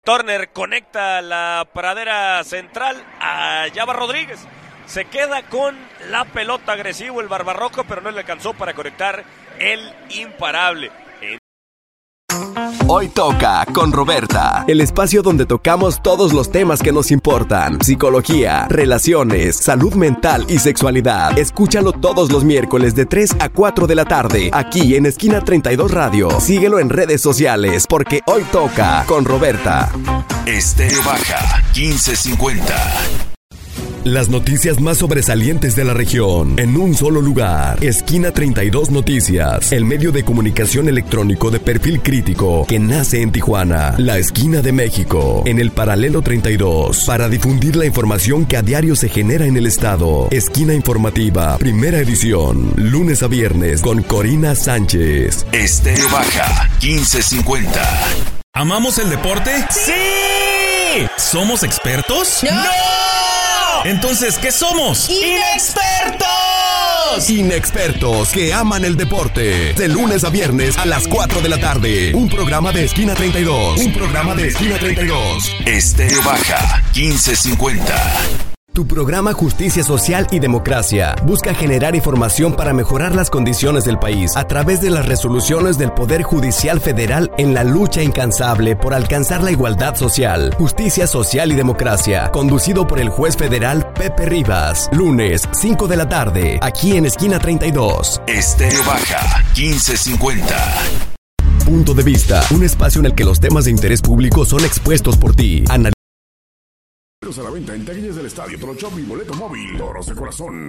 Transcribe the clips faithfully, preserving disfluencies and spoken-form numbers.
Turner conecta la pradera central, allá va Rodríguez, se queda con la pelota, agresivo el Barbarroja, pero no le alcanzó para conectar el imparable. Hoy toca con Roberta, el espacio donde tocamos todos los temas que nos importan: psicología, relaciones, salud mental y sexualidad. Escúchalo todos los miércoles de tres a cuatro de la tarde, aquí en Esquina treinta y dos Radio. Síguelo en redes sociales, porque hoy toca con Roberta. Estéreo Baja, quince cincuenta. Las noticias más sobresalientes de la región en un solo lugar. Esquina treinta y dos Noticias, el medio de comunicación electrónico de perfil crítico que nace en Tijuana, la esquina de México, en el paralelo treinta y dos, para difundir la información que a diario se genera en el estado. Esquina informativa, primera edición, lunes a viernes con Corina Sánchez. Estéreo Baja, quince cincuenta. ¿Amamos el deporte? ¡Sí! ¿Somos expertos? ¡No! Entonces, ¿qué somos? ¡Inexpertos! Inexpertos que aman el deporte. De lunes a viernes a las cuatro de la tarde. Un programa de Esquina treinta y dos. Un programa de Esquina treinta y dos. Estéreo Baja, quince cincuenta. Tu programa Justicia Social y Democracia busca generar información para mejorar las condiciones del país a través de las resoluciones del Poder Judicial Federal en la lucha incansable por alcanzar la igualdad social. Justicia Social y Democracia, conducido por el juez federal Pepe Rivas. Lunes, cinco de la tarde, aquí en Esquina treinta y dos. Estéreo Baja, quince cincuenta. Punto de vista, un espacio en el que los temas de interés público son expuestos por ti. Anal- A la venta en taquillas del estadio, Trochop y boleto móvil. Toros de corazón.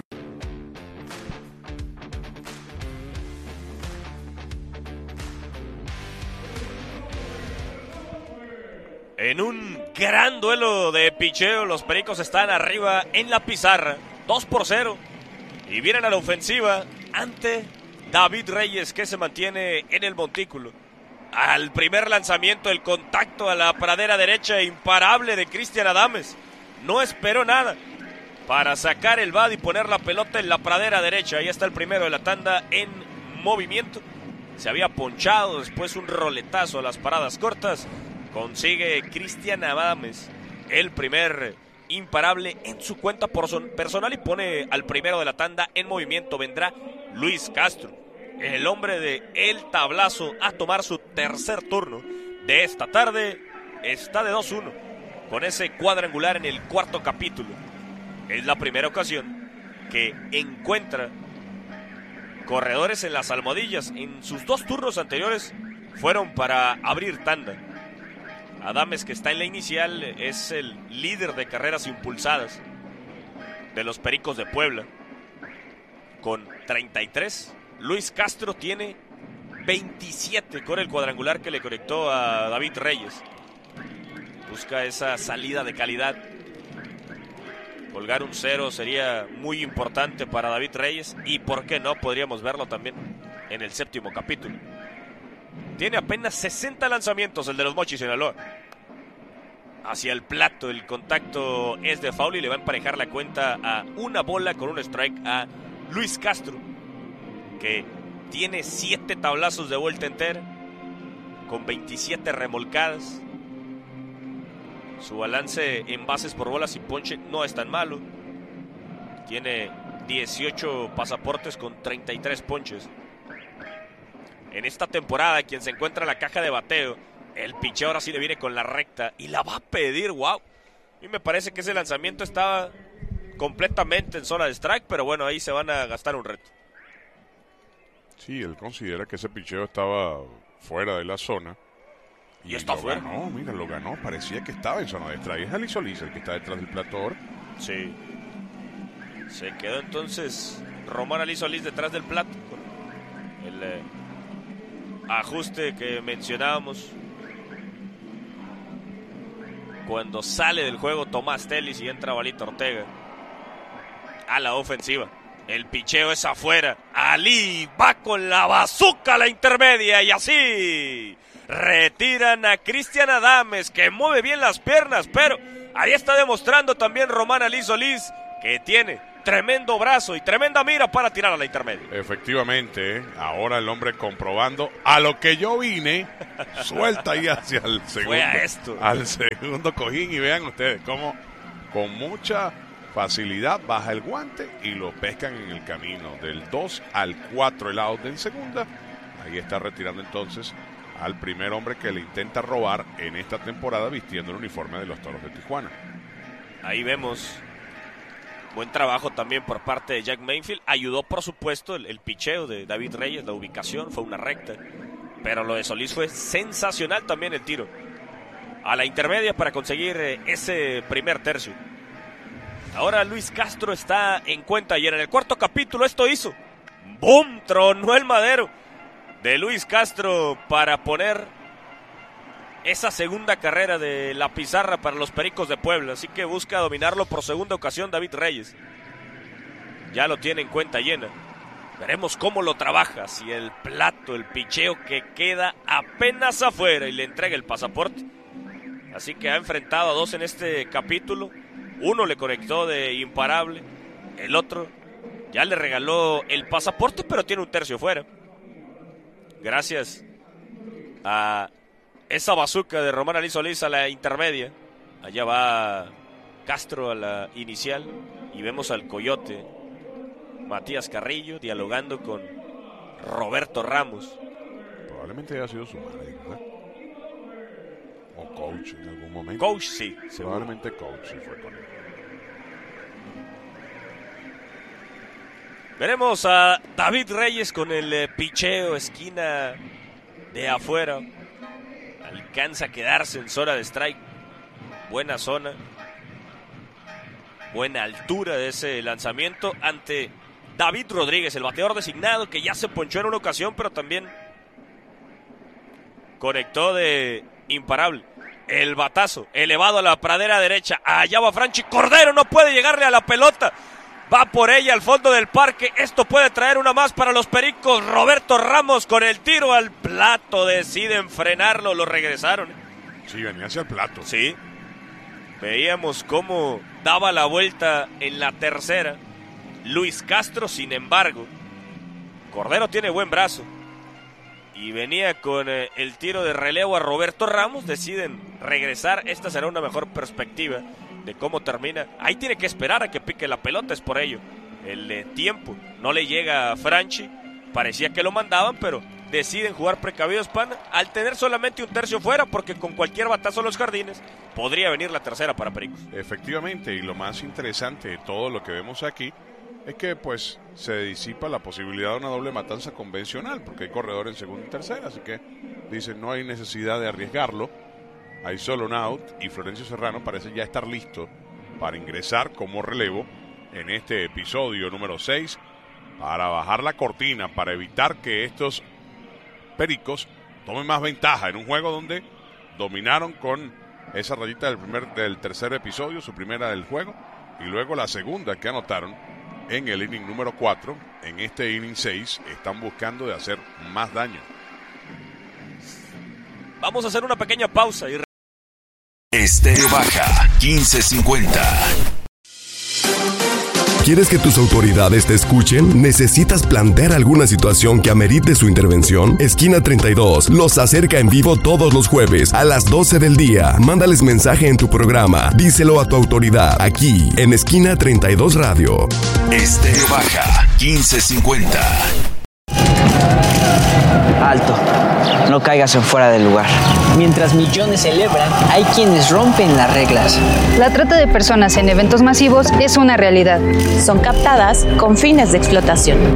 En un gran duelo de picheo, los Pericos están arriba en la pizarra, dos por cero, y vienen a la ofensiva ante David Reyes, que se mantiene en el montículo. Al primer lanzamiento, el contacto a la pradera derecha imparable de Cristian Adames. No esperó nada para sacar el bat y poner la pelota en la pradera derecha. Ahí está el primero de la tanda en movimiento. Se había ponchado, después un roletazo a las paradas cortas. Consigue Cristian Adames el primer imparable en su cuenta personal y pone al primero de la tanda en movimiento. Vendrá Luis Castro, el hombre de el tablazo, a tomar su tercer turno de esta tarde. Está de dos uno con ese cuadrangular en el cuarto capítulo. Es la primera ocasión que encuentra corredores en las almohadillas. En sus dos turnos anteriores fueron para abrir tanda. Adames, que está en la inicial, es el líder de carreras impulsadas de los Pericos de Puebla, con treinta y tres. Luis Castro tiene veintisiete con el cuadrangular que le conectó a David Reyes. Busca esa salida de calidad. Colgar un cero sería muy importante para David Reyes, y por qué no, podríamos verlo también en el séptimo capítulo. Tiene apenas sesenta lanzamientos el de los Mochis Sinaloa. Hacia el plato, el contacto es de foul y le va a emparejar la cuenta a una bola con un strike a Luis Castro, que tiene siete tablazos de vuelta entera con veintisiete remolcadas. Su balance en bases por bolas y ponche no es tan malo. Tiene dieciocho pasaportes con treinta y tres ponches. En esta temporada, quien se encuentra en la caja de bateo, el picheo ahora sí le viene con la recta y la va a pedir. Wow. Y me parece que ese lanzamiento estaba completamente en zona de strike, pero bueno, ahí se van a gastar un reto. Sí, él considera que ese picheo estaba fuera de la zona. Y, y está fuera. No, mira, lo ganó. Parecía que estaba en zona de strike. Es Ali Solís el que está detrás del plato ahora. Sí. Se quedó entonces Román Ali Solís detrás del plato con el eh, ajuste que mencionábamos. Cuando sale del juego Tomás Telis y entra Valito Ortega a la ofensiva. El picheo es afuera. Ali va con la bazuca a la intermedia y así retiran a Cristian Adames, que mueve bien las piernas, pero ahí está demostrando también Román Ali Solís que tiene tremendo brazo y tremenda mira para tirar a la intermedia. Efectivamente, ¿eh? Ahora el hombre comprobando a lo que yo vine, suelta ahí hacia el segundo, Fue a esto. al segundo cojín y vean ustedes cómo con mucha facilidad baja el guante y lo pescan en el camino del dos al cuatro, el out en segunda. Ahí está retirando entonces al primer hombre que le intenta robar en esta temporada vistiendo el uniforme de los Toros de Tijuana. Ahí vemos buen trabajo también por parte de Jack Mayfield. Ayudó, por supuesto, el, el picheo de David Reyes, la ubicación, fue una recta. Pero lo de Solís fue sensacional también el tiro a la intermedia para conseguir eh, ese primer tercio. Ahora Luis Castro está en cuenta y en el cuarto capítulo esto hizo. ¡Bum! Tronó el madero de Luis Castro para poner esa segunda carrera de la pizarra para los Pericos de Puebla. Así que busca dominarlo por segunda ocasión David Reyes. Ya lo tiene en cuenta llena. Veremos cómo lo trabaja. Si el plato, el picheo que queda apenas afuera y le entrega el pasaporte. Así que ha enfrentado a dos en este capítulo. Uno le conectó de imparable. El otro ya le regaló el pasaporte, pero tiene un tercio fuera. Gracias a esa bazuca de Román Ali Solís a la intermedia. Allá va Castro a la inicial. Y vemos al coyote Matías Carrillo dialogando con Roberto Ramos. Probablemente haya sido su madre, ¿verdad? O coach en algún momento. Coach, sí. Probablemente coach sí fue con él. Veremos a David Reyes con el eh, picheo, esquina de afuera. Alcanza a quedarse en zona de strike. Buena zona. Buena altura de ese lanzamiento ante David Rodríguez, el bateador designado que ya se ponchó en una ocasión, pero también conectó de imparable. El batazo elevado a la pradera derecha. Allá va Franchi Cordero, no puede llegarle a la pelota. Va por ella al fondo del parque. Esto puede traer una más para los Pericos. Roberto Ramos con el tiro al plato. Deciden frenarlo. Lo regresaron. Sí, venía hacia el plato. Sí. Veíamos cómo daba la vuelta en la tercera. Luis Castro, sin embargo. Cordero tiene buen brazo. Y venía con eh, el tiro de relevo a Roberto Ramos. Deciden regresar. Esta será una mejor perspectiva de cómo termina. Ahí tiene que esperar a que pique la pelota, es por ello. El eh, tiempo no le llega a Franchi. Parecía que lo mandaban, pero deciden jugar precavidos, pana, al tener solamente un tercio fuera, porque con cualquier batazo a los jardines podría venir la tercera para Pericos. Efectivamente, y lo más interesante de todo lo que vemos aquí es que pues se disipa la posibilidad de una doble matanza convencional, porque hay corredor en segunda y tercera, así que dicen no hay necesidad de arriesgarlo. Hay solo un out y Florencio Serrano parece ya estar listo para ingresar como relevo en este episodio número seis para bajar la cortina, para evitar que estos Pericos tomen más ventaja en un juego donde dominaron con esa rayita del primer del tercer episodio, su primera del juego, y luego la segunda que anotaron en el inning número cuatro. En este inning seis están buscando de hacer más daño. Vamos a hacer una pequeña pausa y Estéreo Baja quince cincuenta. ¿Quieres que tus autoridades te escuchen? ¿Necesitas plantear alguna situación que amerite su intervención? Esquina treinta y dos los acerca en vivo todos los jueves a las doce del día. Mándales mensaje en tu programa. Díselo a tu autoridad aquí en Esquina treinta y dos Radio. Estéreo Baja quince cincuenta. Alto, no caigas en fuera del lugar. Mientras millones celebran, hay quienes rompen las reglas. La trata de personas en eventos masivos es una realidad. Son captadas con fines de explotación.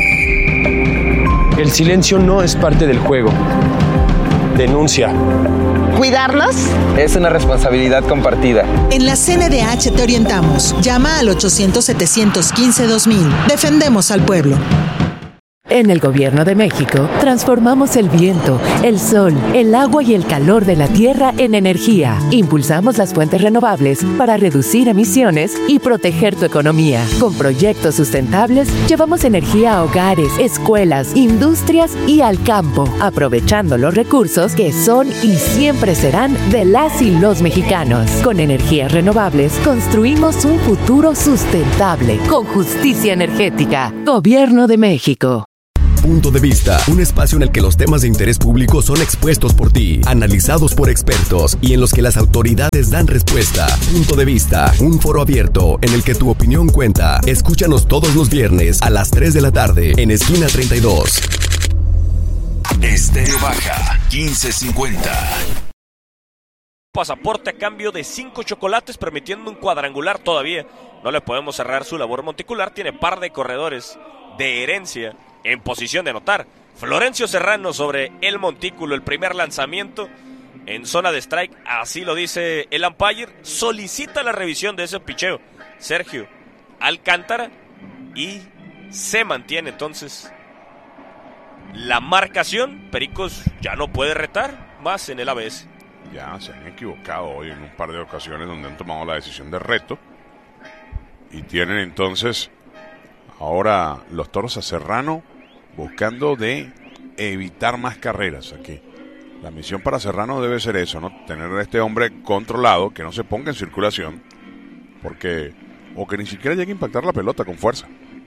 El silencio no es parte del juego. Denuncia. ¿Cuidarlos? Es una responsabilidad compartida. En la C N D H te orientamos. Llama al ochocientos, setecientos quince, dos mil. Defendemos al pueblo. En el Gobierno de México, transformamos el viento, el sol, el agua y el calor de la tierra en energía. Impulsamos las fuentes renovables para reducir emisiones y proteger tu economía. Con proyectos sustentables, llevamos energía a hogares, escuelas, industrias y al campo, aprovechando los recursos que son y siempre serán de las y los mexicanos. Con energías renovables, construimos un futuro sustentable, con justicia energética. Gobierno de México. Punto de Vista, un espacio en el que los temas de interés público son expuestos por ti, analizados por expertos y en los que las autoridades dan respuesta. Punto de Vista, un foro abierto en el que tu opinión cuenta. Escúchanos todos los viernes a las tres de la tarde en Esquina treinta y dos. Estéreo Baja, quince cincuenta. Pasaporte a cambio de cinco chocolates, permitiendo un cuadrangular todavía. No le podemos cerrar su labor monticular. Tiene par de corredores de herencia en posición de anotar. Florencio Serrano sobre el montículo, el primer lanzamiento en zona de strike, así lo dice el umpire. Solicita la revisión de ese picheo Sergio Alcántara y se mantiene entonces la marcación. Pericos ya no puede retar más en el A B S. Ya se han equivocado hoy en un par de ocasiones donde han tomado la decisión de reto y tienen entonces ahora los toros a Serrano buscando de evitar más carreras aquí. La misión para Serrano debe ser eso, ¿no? Tener a este hombre controlado, que no se ponga en circulación, porque o que ni siquiera llegue a impactar la pelota con fuerza.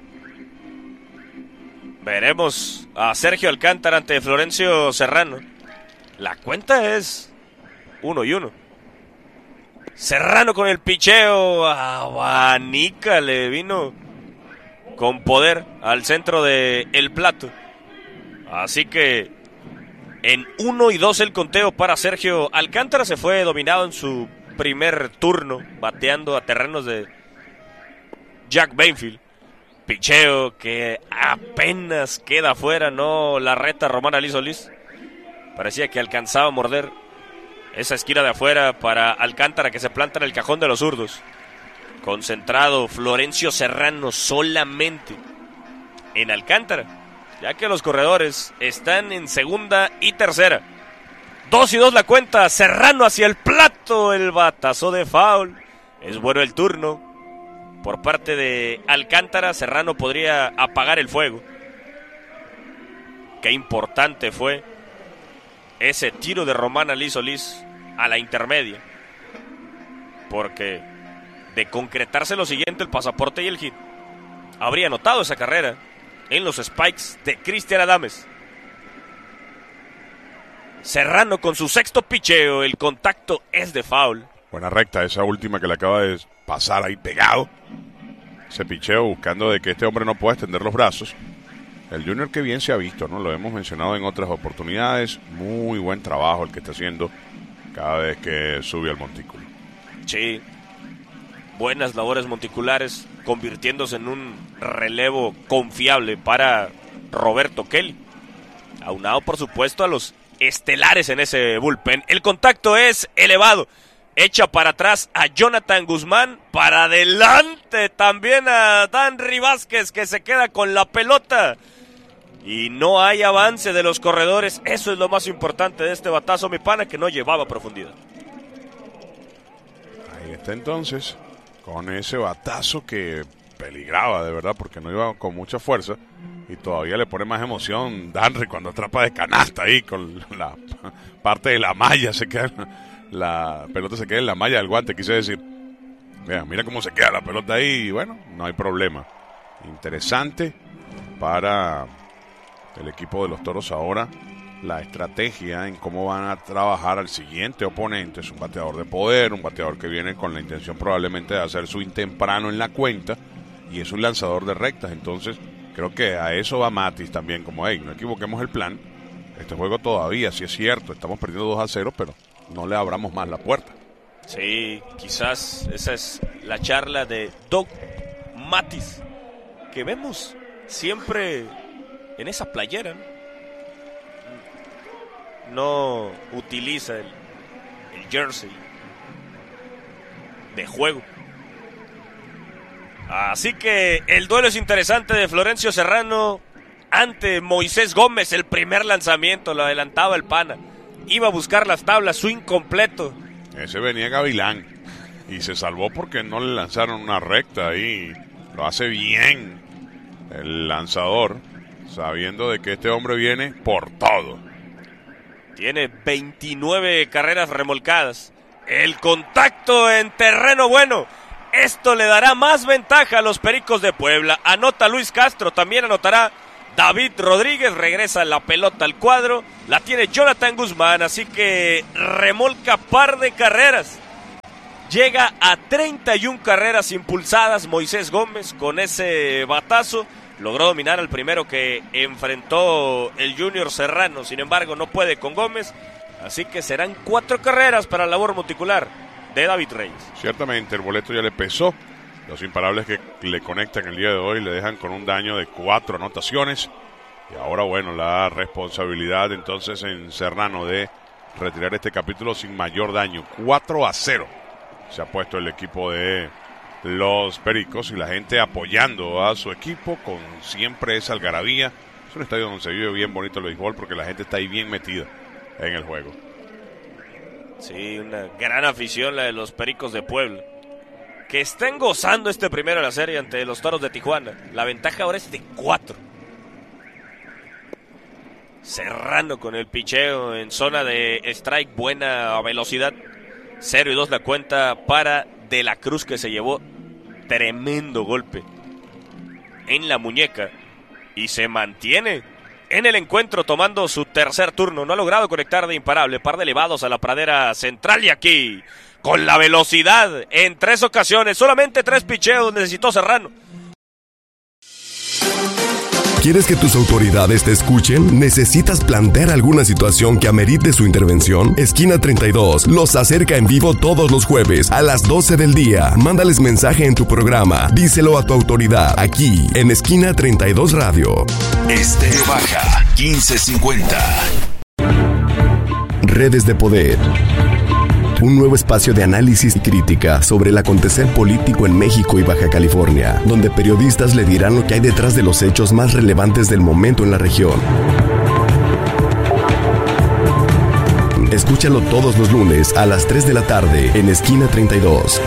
Veremos a Sergio Alcántara ante Florencio Serrano. La cuenta es uno y uno. Serrano con el picheo, abanica, le vino con poder al centro de el plato. Así que en uno y dos el conteo para Sergio Alcántara. Se fue dominado en su primer turno, bateando a terrenos de Jack Bainfield. Picheo que apenas queda fuera, no la reta Román Alí Solís. Parecía que alcanzaba a morder esa esquina de afuera para Alcántara, que se planta en el cajón de los zurdos. Concentrado Florencio Serrano solamente en Alcántara, ya que los corredores están en segunda y tercera. Dos y dos la cuenta. Serrano hacia el plato, el batazo de foul. Es bueno el turno por parte de Alcántara. Serrano podría apagar el fuego. Qué importante fue ese tiro de Román Alí Solís a la intermedia, porque de concretarse lo siguiente, el pasaporte y el hit, habría anotado esa carrera en los spikes de Cristian Adames. Serrano con su sexto picheo, el contacto es de foul. Buena recta esa última que le acaba de pasar ahí pegado. Ese picheo buscando de que este hombre no pueda extender los brazos. El Junior que bien se ha visto, ¿no? Lo hemos mencionado en otras oportunidades. Muy buen trabajo el que está haciendo cada vez que sube al montículo. Sí. Buenas labores monticulares, convirtiéndose en un relevo confiable para Roberto Kelly. Aunado, por supuesto, a los estelares en ese bullpen. El contacto es elevado. Echa para atrás a Jonathan Guzmán. Para adelante también a Danry Vázquez, que se queda con la pelota. Y no hay avance de los corredores. Eso es lo más importante de este batazo, mi pana, que no llevaba profundidad. Ahí está entonces, con ese batazo que peligraba de verdad porque no iba con mucha fuerza, y todavía le pone más emoción Danry cuando atrapa de canasta ahí con la parte de la malla, se queda, la pelota se queda en la malla del guante, quise decir. Mira, mira cómo se queda la pelota ahí, y bueno, no hay problema. Interesante para el equipo de los Toros ahora la estrategia en cómo van a trabajar al siguiente oponente. Es un bateador de poder, un bateador que viene con la intención probablemente de hacer swing temprano en la cuenta, y es un lanzador de rectas. Entonces creo que a eso va Matis también, como hey, no equivoquemos el plan. Este juego todavía, sí es cierto, estamos perdiendo dos a cero, pero no le abramos más la puerta. Sí, quizás esa es la charla de Doug Matis, que vemos siempre en esa playera, ¿no? No utiliza el, el jersey de juego. Así que el duelo es interesante de Florencio Serrano ante Moisés Gómez. El primer lanzamiento lo adelantaba el pana. Iba a buscar las tablas, swing completo. Ese venía Gavilán y se salvó porque no le lanzaron una recta ahí. Lo hace bien el lanzador, sabiendo de que este hombre viene por todo. Tiene veintinueve carreras remolcadas. El contacto en terreno bueno. Esto le dará más ventaja a los Pericos de Puebla. Anota Luis Castro, también anotará David Rodríguez. Regresa la pelota al cuadro. La tiene Jonathan Guzmán, así que remolca par de carreras. Llega a treinta y una carreras impulsadas Moisés Gómez con ese batazo. Logró dominar al primero que enfrentó el Junior Serrano. Sin embargo, no puede con Gómez. Así que serán cuatro carreras para la labor monticular de David Reyes. Ciertamente el boleto ya le pesó. Los imparables que le conectan el día de hoy le dejan con un daño de cuatro anotaciones. Y ahora, bueno, la responsabilidad entonces en Serrano de retirar este capítulo sin mayor daño. cuatro a cero se ha puesto el equipo de los Pericos y la gente apoyando a su equipo con siempre esa algarabía. Es un estadio donde se vive bien bonito el béisbol porque la gente está ahí bien metida en el juego. Sí, una gran afición la de los Pericos de Puebla, que estén gozando este primero de la serie ante los Toros de Tijuana. La ventaja ahora es de cuatro. Serrano con el picheo en zona de strike, buena velocidad. Cero y dos la cuenta para De la Cruz, que se llevó tremendo golpe en la muñeca y se mantiene en el encuentro tomando su tercer turno. No ha logrado conectar de imparable. Par de elevados a la pradera central y aquí con la velocidad en tres ocasiones. Solamente tres picheos necesitó Serrano. ¿Quieres que tus autoridades te escuchen? ¿Necesitas plantear alguna situación que amerite su intervención? Esquina treinta y dos los acerca en vivo todos los jueves a las doce del día. Mándales mensaje en tu programa. Díselo a tu autoridad aquí en Esquina treinta y dos Radio. Estéreo Baja quince cincuenta. Redes de Poder. Un nuevo espacio de análisis y crítica sobre el acontecer político en México y Baja California, donde periodistas le dirán lo que hay detrás de los hechos más relevantes del momento en la región. Escúchalo todos los lunes a las tres de la tarde en Esquina treinta y dos.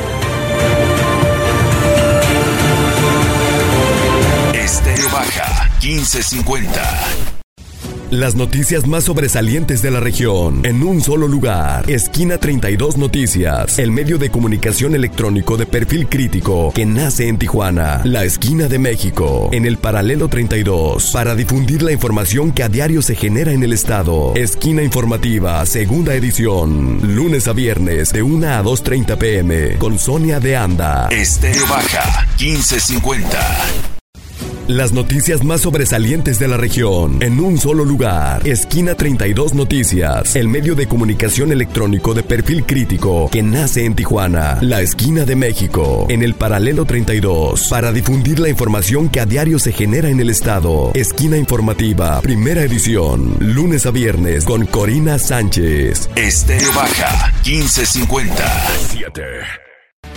Estéreo Baja quince cincuenta. Las noticias más sobresalientes de la región en un solo lugar. Esquina treinta y dos Noticias, el medio de comunicación electrónico de perfil crítico que nace en Tijuana, la esquina de México, en el paralelo treinta y dos, para difundir la información que a diario se genera en el estado. Esquina informativa, segunda edición, lunes a viernes de una a dos treinta pm, con Sonia de Anda. Estéreo Baja quince cincuenta. Las noticias más sobresalientes de la región en un solo lugar. Esquina treinta y dos Noticias, el medio de comunicación electrónico de perfil crítico que nace en Tijuana, la esquina de México, en el paralelo treinta y dos, para difundir la información que a diario se genera en el estado. Esquina informativa, primera edición, lunes a viernes con Corina Sánchez. Estéreo Baja quince cincuenta. siete.